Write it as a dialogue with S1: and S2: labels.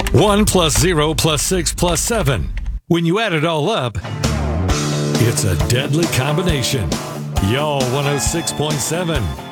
S1: 1 plus 0 plus 6 plus 7. When you add it all up, it's a deadly combination. Y'all 106.7.